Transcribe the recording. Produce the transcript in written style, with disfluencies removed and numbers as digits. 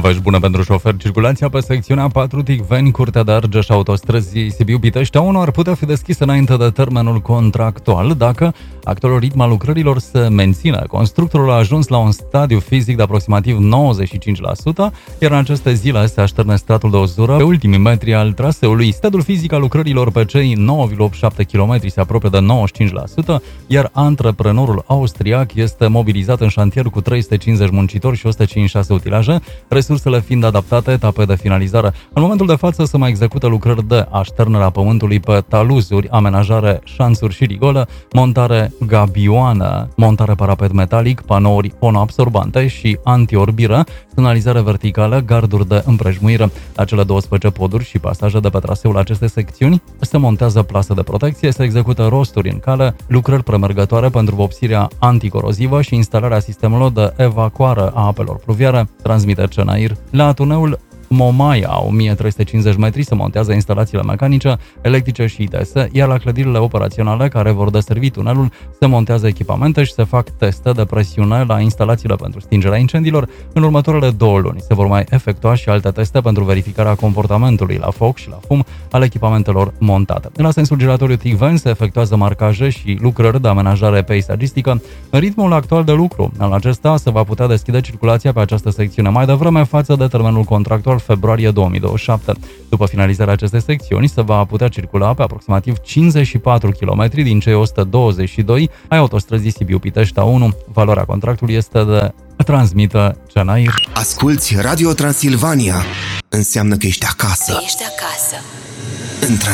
Vești bune pentru șofer. Circulația pe secțiunea 4 Ticveni, Curtea de Argeș, autostrăzii Sibiu-Pitești A1 ar putea fi deschisă înainte de termenul contractual dacă actualul ritm al lucrărilor se menține. Constructorul a ajuns la un stadiu fizic de aproximativ 95%, iar în aceste zile se așterne stratul de uzură pe ultimii metri al traseului. Stadiul fizic al lucrărilor pe cei 9,87 km se apropie de 95%, iar antreprenorul austriac este mobilizat în șantier cu 350 muncitori și 156 utilaje, resursele fiind adaptate etape de finalizare. În momentul de față se mai execută lucrări de așternere a pământului pe taluzuri, amenajare șanțuri și rigolă, montare gabioană, montare parapet metalic, panouri fonoabsorbante și antiorbiră, semnalizare verticală, garduri de împrejmuire. La cele 12 poduri și pasaje de pe traseul acestei secțiuni se montează plase de protecție, se execută rosturi în cale, lucrări premergătoare pentru vopsirea anticorozivă și instalarea sistemelor de evacuare a apelor pluviare, transmite CNAIR. La tuneul Momaia, 1350 metri, se montează instalațiile mecanice, electrice și ITS, iar la clădirile operaționale care vor deservi tunelul se montează echipamente și se fac teste de presiune la instalațiile pentru stingerea incendiilor. În următoarele 2 luni se vor mai efectua și alte teste pentru verificarea comportamentului la foc și la fum al echipamentelor montate. La sensul giratoriu Ticveni se efectuează marcaje și lucrări de amenajare peisagistică. În ritmul actual de lucru, în acesta se va putea deschide circulația pe această secțiune mai devreme față de termenul contractual februarie 2027. După finalizarea acestei secțiuni, se va putea circula pe aproximativ 54 km din cei 122 ai autostrăzii Sibiu-Pitești A1. Valoarea contractului este de transmită CNAIR. Asculți Radio Transilvania. Înseamnă că ești acasă. Ești acasă.